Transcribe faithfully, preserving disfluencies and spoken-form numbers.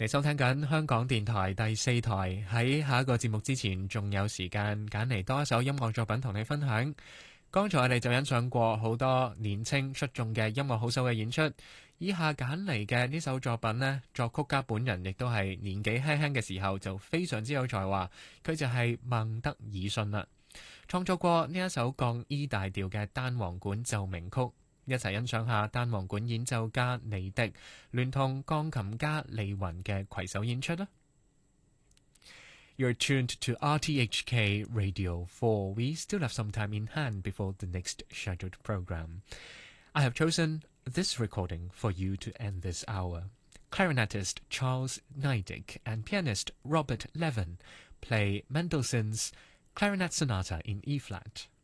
你收聽緊香港電台第四台，喺下一個節目之前，仲有時間揀嚟多一首音樂作品同你分享。剛才我哋就欣賞過好多年青出眾嘅音樂好手嘅演出，以下揀嚟嘅呢首作品呢，作曲家本人亦都係年紀輕輕嘅時候就非常之有才華，佢就係孟德爾遜啦。創作過呢一首降 E 大調嘅單簧管奏鳴曲。一齊欣賞下單簧管演奏家尼迪聯同鋼琴家李雲嘅攜手演出啦。You're tuned to R T H K Radio four. We still have some time in hand before the next scheduled program. I have chosen this recording for you to end this hour. Clarinetist Charles Neidig and pianist Robert Levin play Mendelssohn's Clarinet Sonata in E-flat.